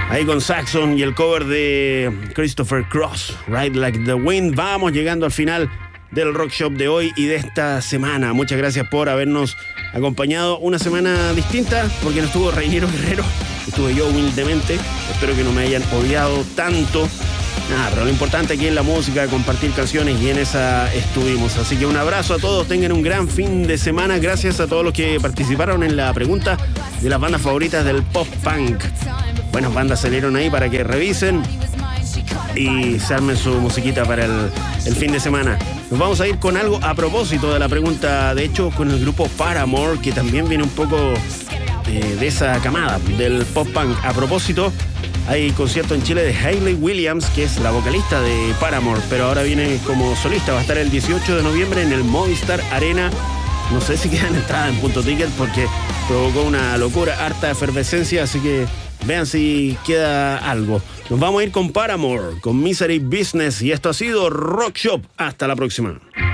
Ahí con Saxon y el cover de Christopher Cross, Ride Like the Wind. Vamos llegando al final del Rock Shop de hoy y de esta semana. Muchas gracias por habernos acompañado. Una semana distinta porque no estuvo Reinero Guerrero, estuve yo humildemente. Espero que no me hayan odiado tanto. Nada, pero lo importante aquí es la música, compartir canciones, y en esa estuvimos. Así que un abrazo a todos, tengan un gran fin de semana. Gracias a todos los que participaron en la pregunta de las bandas favoritas del pop punk. Buenas bandas salieron ahí para que revisen y se armen su musiquita para el fin de semana. Nos vamos a ir con algo a propósito de la pregunta, de hecho con el grupo Paramore, que también viene un poco de esa camada del pop punk. A propósito, hay concierto en Chile de Hayley Williams, que es la vocalista de Paramore, pero ahora viene como solista. Va a estar el 18 de noviembre en el Movistar Arena. No sé si quedan entradas en Punto Ticket porque provocó una locura, harta efervescencia, así que vean si queda algo. Nos vamos a ir con Paramore, con Misery Business, y esto ha sido Rock Shop. Hasta la próxima.